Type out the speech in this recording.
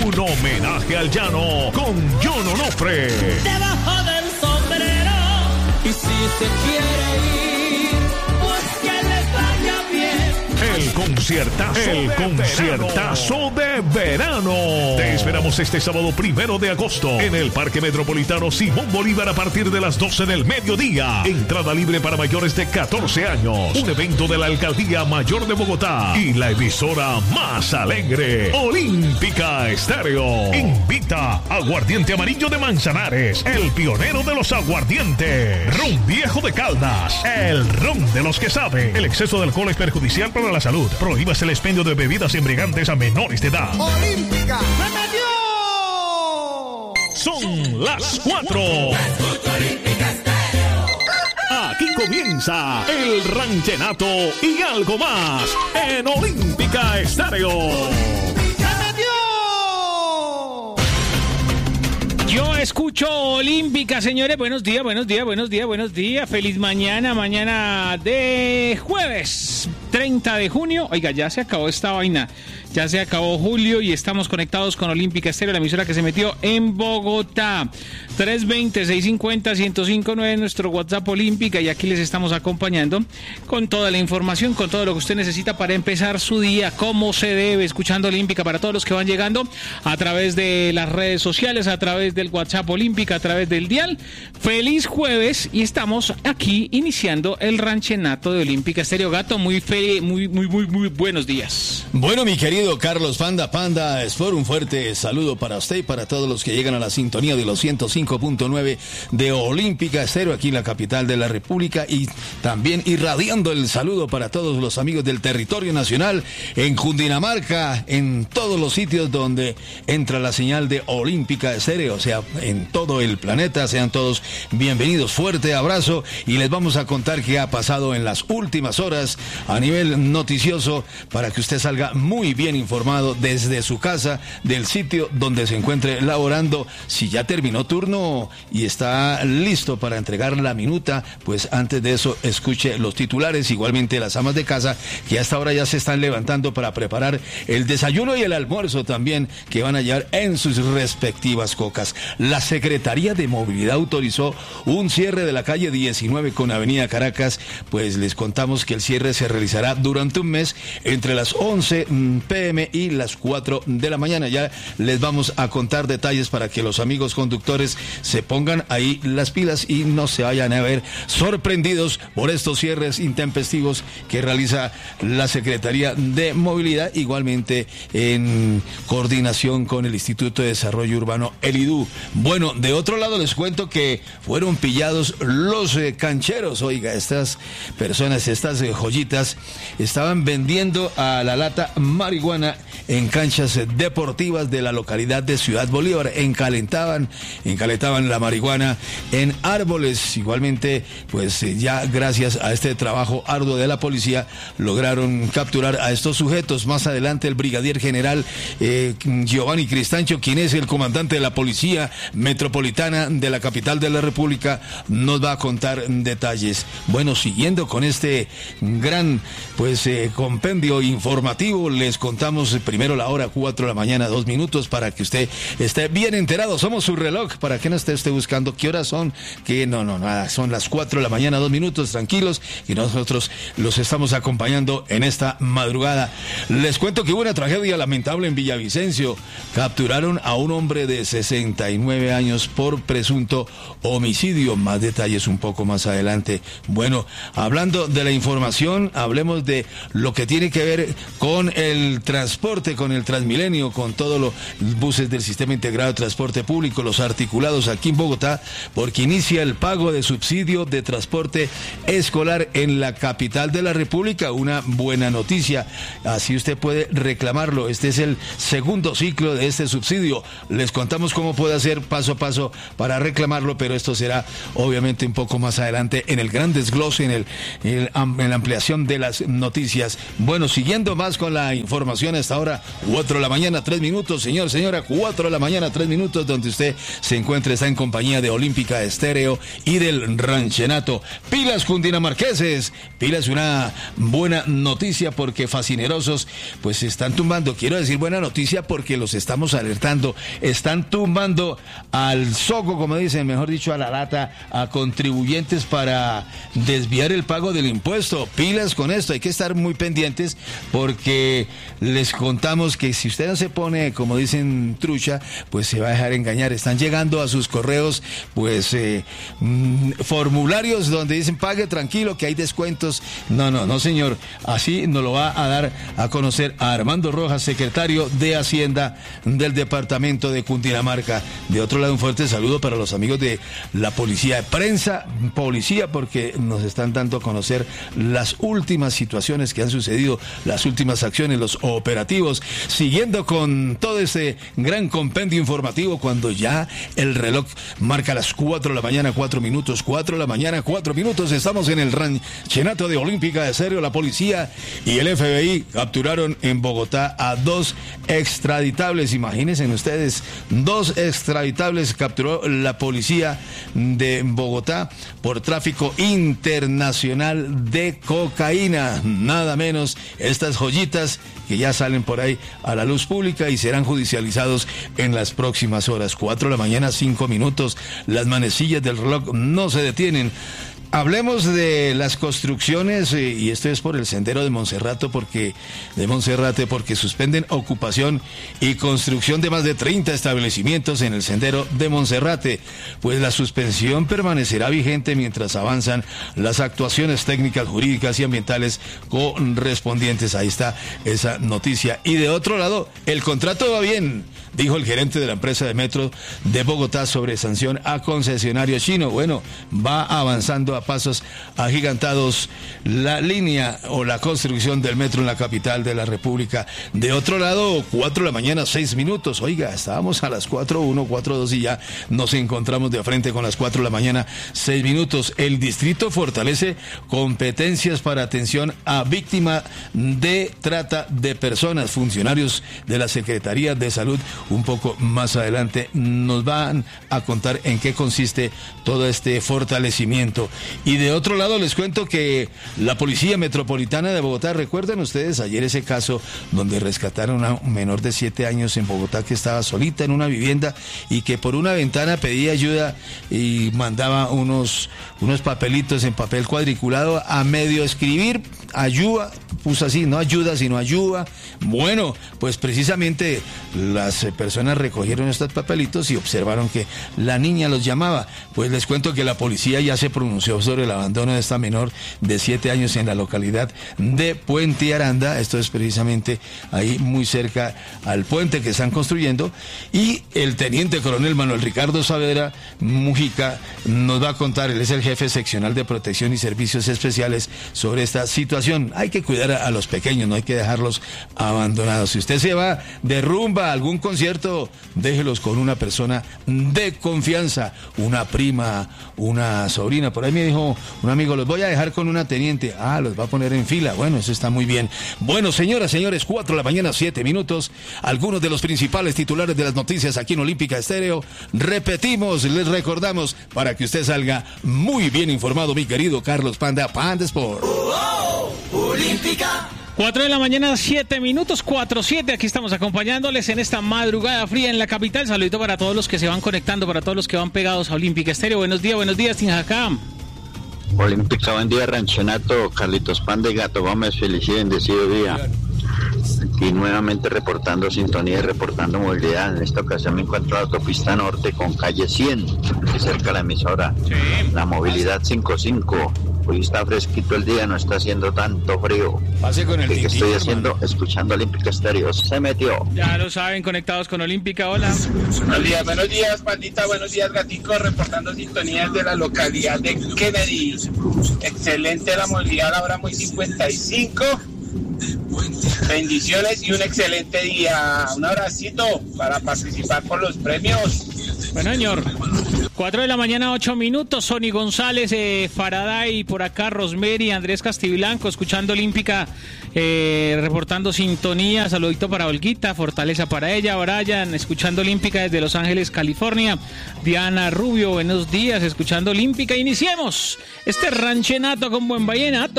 Un homenaje al llano con John Onofre. Debajo del sombrero. Y si se quiere ir, pues que le vaya bien. El conciertazo de verano. Te esperamos este sábado 1 de agosto en el Parque Metropolitano Simón Bolívar a partir de las 12 del mediodía. Entrada libre para mayores de 14 años. Un evento de la Alcaldía Mayor de Bogotá y la emisora más alegre, Olímpica Estéreo. Invita Aguardiente Amarillo de Manzanares, el pionero de los aguardientes. Ron Viejo de Caldas, el ron de los que sabe. El exceso de alcohol es perjudicial para la salud. Prohíbas el expendio de bebidas embriagantes a menores de edad. ¡Olímpica! ¡Me metió! Son las 4. Aquí comienza el ranchenato y algo más en Olímpica Estéreo. Yo escucho Olímpica, señores. Buenos días. Feliz mañana de jueves 30 de junio. Oiga, ya se acabó esta vaina. Ya se acabó julio y estamos conectados con Olímpica Estéreo, la emisora que se metió en Bogotá. 320-650-1059 es nuestro WhatsApp Olímpica y aquí les estamos acompañando con toda la información, con todo lo que usted necesita para empezar su día, como se debe, escuchando Olímpica para todos los que van llegando a través de las redes sociales, a través del WhatsApp Olímpica, a través del dial. Feliz jueves y estamos aquí iniciando el ranchenato de Olímpica Estéreo. Gato, muy buenos días. Bueno, mi querido Carlos Panda Sport, un fuerte saludo para usted y para todos los que llegan a la sintonía de los 105.9 de Olímpica Estéreo aquí en la capital de la República, y también irradiando el saludo para todos los amigos del territorio nacional, en Cundinamarca, en todos los sitios donde entra la señal de Olímpica Estéreo, o sea, en todo el planeta. Sean todos bienvenidos, fuerte abrazo, y les vamos a contar qué ha pasado en las últimas horas a nivel noticioso para que usted salga muy bien informado desde su casa, del sitio donde se encuentre laborando. Si ya terminó turno y está listo para entregar la minuta, pues antes de eso escuche los titulares. Igualmente las amas de casa que hasta ahora ya se están levantando para preparar el desayuno y el almuerzo también, que van a llevar en sus respectivas cocas. La Secretaría de Movilidad autorizó un cierre de la calle 19 con Avenida Caracas. Pues les contamos que el cierre se realizará durante un mes entre las 11 p.m. y las 4 de la mañana. Ya les vamos a contar detalles para que los amigos conductores se pongan ahí las pilas y no se vayan a ver sorprendidos por estos cierres intempestivos que realiza la Secretaría de Movilidad, igualmente en coordinación con el Instituto de Desarrollo Urbano, el IDU. Bueno, de otro lado les cuento que fueron pillados los cancheros. Oiga, estas personas, estas joyitas, estaban vendiendo a la lata marihuana en canchas deportivas de la localidad de Ciudad Bolívar. Encalentaban la marihuana en árboles. Igualmente, pues ya gracias a este trabajo arduo de la policía lograron capturar a estos sujetos. Más adelante el brigadier general Giovanni Cristancho, quien es el comandante de la Policía Metropolitana de la capital de la República, nos va a contar detalles. Bueno, siguiendo con este gran compendio informativo, les contamos primero la hora, 4 de la mañana, 2 minutos, para que usted esté bien enterado. Somos su reloj, para que no esté buscando qué horas son, que nada, son las 4 de la mañana, 2 minutos, tranquilos, y nosotros los estamos acompañando en esta madrugada. Les cuento que hubo una tragedia lamentable en Villavicencio. Capturaron a un hombre de 69 años por presunto homicidio. Más detalles un poco más adelante. Bueno, hablando de la información, hablemos de lo que tiene que ver con el transporte, con el Transmilenio, con todos los buses del Sistema Integrado de Transporte Público, los articulados aquí en Bogotá, porque inicia el pago de subsidio de transporte escolar en la capital de la República. Una buena noticia, así usted puede reclamarlo. Este es el segundo ciclo de este subsidio. Les contamos cómo puede hacer paso a paso para reclamarlo, pero esto será obviamente un poco más adelante en el gran desglose, en la ampliación de las noticias. Bueno, siguiendo más con la información, información a esta hora, 4 de la mañana, 3 minutos, señor, señora, 4 de la mañana, 3 minutos, donde usted se encuentre, está en compañía de Olímpica Estéreo y del Ranchenato. Pilas cundinamarqueses, pilas, una buena noticia porque fascinerosos, pues se están tumbando, quiero decir buena noticia porque los estamos alertando, están tumbando al zoco, como dicen, mejor dicho, a la lata, a contribuyentes para desviar el pago del impuesto. Pilas con esto, hay que estar muy pendientes porque les contamos que si usted no se pone, como dicen, trucha, pues se va a dejar engañar. Están llegando a sus correos, pues, formularios donde dicen pague tranquilo que hay descuentos. No, señor, así nos lo va a dar a conocer a Armando Rojas, secretario de Hacienda del departamento de Cundinamarca. De otro lado, un fuerte saludo para los amigos de la policía de prensa, policía, porque nos están dando a conocer las últimas situaciones que han sucedido, las últimas acciones, los operativos, siguiendo con todo este gran compendio informativo cuando ya el reloj marca las 4 de la mañana, 4 minutos, 4 de la mañana, 4 minutos, estamos en el Ranchenato de Olímpica de Estéreo. La policía y el FBI capturaron en Bogotá a 2 extraditables, imagínense ustedes, 2 extraditables capturó la policía de Bogotá por tráfico internacional de cocaína, nada menos, estas joyitas que ya salen por ahí a la luz pública y serán judicializados en las próximas horas. 4 de la mañana, 5 minutos, las manecillas del reloj no se detienen. Hablemos de las construcciones, y esto es por el sendero de Monserrate porque suspenden ocupación y construcción de más de 30 establecimientos en el sendero de Monserrate. Pues la suspensión permanecerá vigente mientras avanzan las actuaciones técnicas, jurídicas y ambientales correspondientes. Ahí está esa noticia. Y de otro lado, el contrato va bien, dijo el gerente de la empresa de metro de Bogotá sobre sanción a concesionario chino. Bueno, va avanzando a pasos agigantados la línea o la construcción del metro en la capital de la República. De otro lado, 4 de la mañana, 6 minutos. Oiga, estábamos a las 4:01, 4:02 y ya nos encontramos de frente con las 4 de la mañana, 6 minutos. El distrito fortalece competencias para atención a víctimas de trata de personas. Funcionarios de la Secretaría de Salud un poco más adelante nos van a contar en qué consiste todo este fortalecimiento. Y de otro lado les cuento que la Policía Metropolitana de Bogotá, recuerdan ustedes ayer ese caso donde rescataron a un menor de 7 años en Bogotá que estaba solita en una vivienda y que por una ventana pedía ayuda y mandaba unos papelitos en papel cuadriculado a medio escribir ayuda, puso así, no ayuda sino ayuda. Bueno, pues precisamente las personas recogieron estos papelitos y observaron que la niña los llamaba. Pues les cuento que la policía ya se pronunció sobre el abandono de esta menor de 7 años en la localidad de Puente Aranda. Esto es precisamente ahí muy cerca al puente que están construyendo, y el teniente coronel Manuel Ricardo Saavedra Mujica nos va a contar, él es el jefe seccional de protección y servicios especiales, sobre esta situación. Hay que cuidar a los pequeños, no hay que dejarlos abandonados. Si usted se va de rumba a algún concierto, déjelos con una persona de confianza, una prima, una sobrina. Por ahí me dijo un amigo, los voy a dejar con una teniente. Los va a poner en fila. Bueno, eso está muy bien. Bueno, señoras, señores, 4 de la mañana, 7 minutos. Algunos de los principales titulares de las noticias aquí en Olímpica Estéreo. Repetimos, les recordamos, para que usted salga muy bien informado, mi querido Carlos Panda Sport. Olímpica. 4 de la mañana, 7 minutos, 4:07. Aquí estamos acompañándoles en esta madrugada fría en la capital. Saludito para todos los que se van conectando, para todos los que van pegados a Olímpica Estéreo. Buenos días, Tinjacá. Olímpica, buen día, Ranchenato, Carlitos Panda y Gato Gómez, feliz y bendecido día. Aquí nuevamente reportando sintonía y reportando movilidad. En esta ocasión me encuentro en la autopista norte con calle 100, que cerca de la emisora. Sí. La movilidad 55. Hoy está fresquito el día, no está haciendo tanto frío. Pase con el ¿Qué estoy haciendo? Hermano. Escuchando Olímpica Estéreo. Se metió. Ya lo saben, conectados con Olímpica. Hola. Buenos días, Pandita. Buenos días, Gatico. Reportando sintonías de la localidad de Kennedy. Excelente la movilidad, ahora muy 55. Bendiciones y un excelente día. Un abracito para participar por los premios. Bueno, señor. 4 de la mañana, 8 minutos. Sony González, Faraday, por acá Rosemary, Andrés Castiblanco, escuchando Olímpica, reportando sintonía. Saludito para Olguita, fortaleza para ella. Brian, escuchando Olímpica desde Los Ángeles, California. Diana Rubio, buenos días, escuchando Olímpica. Iniciemos este ranchenato con buen vallenato.